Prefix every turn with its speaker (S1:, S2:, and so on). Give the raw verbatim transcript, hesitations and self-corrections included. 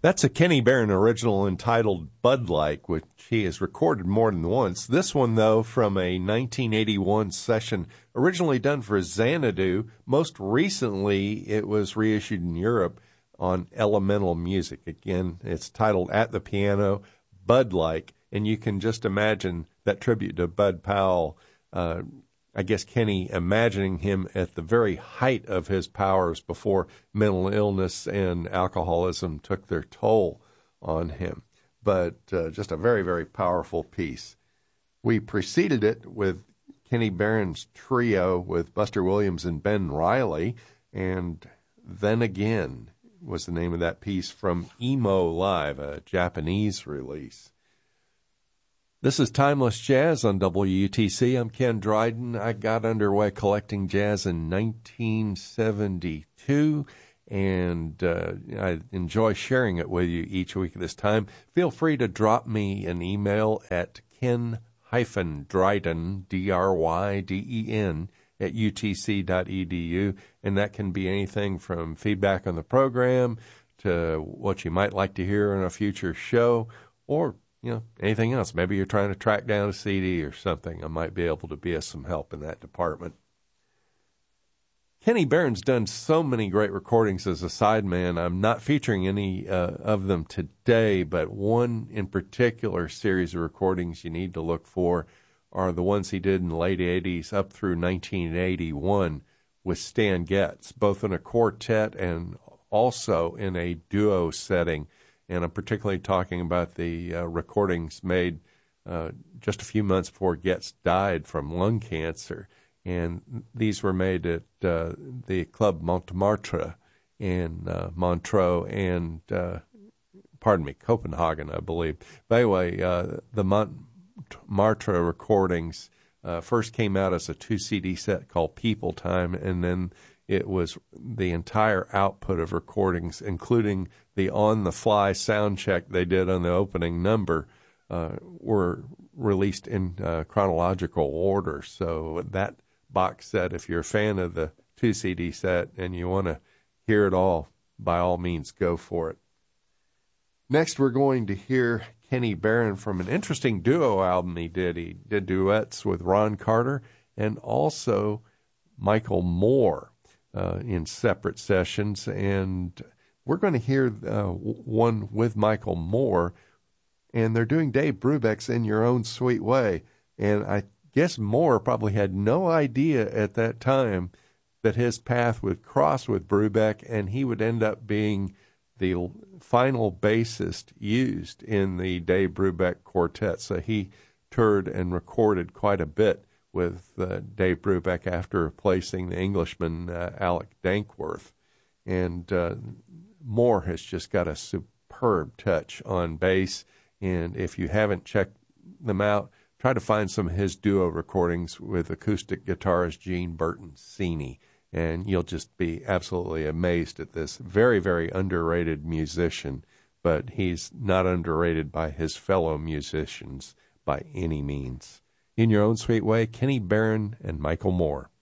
S1: That's a Kenny Barron original entitled Bud Like, which he has recorded more than once. This one, though, from a nineteen eighty-one session, originally done for Xanadu. Most recently, it was reissued in Europe on Elemental Music. Again, it's titled At the Piano, Bud Like, and you can just imagine that tribute to Bud Powell. Uh, I guess Kenny imagining him at the very height of his powers before mental illness and alcoholism took their toll on him. But uh, just a very, very powerful piece. We preceded it with Kenny Barron's trio with Buster Williams and Ben Riley, and Then Again was the name of that piece from Emo Live, a Japanese release. This is Timeless Jazz on W U T C. I'm Ken Dryden. I got underway collecting jazz in nineteen seventy-two, and uh, I enjoy sharing it with you each week at this time. Feel free to drop me an email at ken-dryden, D R Y D E N, at U T C dot E D U, and that can be anything from feedback on the program to what you might like to hear in a future show, or you know, anything else. Maybe you're trying to track down a C D or something. I might be able to be of some help in that department. Kenny Barron's done so many great recordings as a sideman. I'm not featuring any uh, of them today, but one in particular series of recordings you need to look for are the ones he did in the late eighties up through nineteen eighty-one with Stan Getz, both in a quartet and also in a duo setting. And I'm particularly talking about the uh, recordings made uh, just a few months before Getz died from lung cancer. And these were made at uh, the Club Montmartre in uh, Montreux and, uh, pardon me, Copenhagen, I believe. But anyway, uh, the Montmartre recordings uh, first came out as a two-C D set called People Time, and then it was the entire output of recordings, including the on-the-fly sound check they did on the opening number, uh, were released in uh, chronological order. So that box set, if you're a fan of the two-C D set and you want to hear it all, by all means, go for it. Next, we're going to hear Kenny Barron from an interesting duo album he did. He did duets with Ron Carter and also Michael Moore. Uh, in separate sessions, and we're going to hear uh, one with Michael Moore, and they're doing Dave Brubeck's In Your Own Sweet Way, and I guess Moore probably had no idea at that time that his path would cross with Brubeck, and he would end up being the final bassist used in the Dave Brubeck quartet, so he toured and recorded quite a bit with uh, Dave Brubeck after replacing the Englishman uh, Alec Dankworth. And uh, Moore has just got a superb touch on bass, and if you haven't checked them out, try to find some of his duo recordings with acoustic guitarist Gene Burton-Sini, and you'll just be absolutely amazed at this very, very underrated musician, but he's not underrated by his fellow musicians by any means. In Your Own Sweet Way, Kenny Barron and Michael Moore.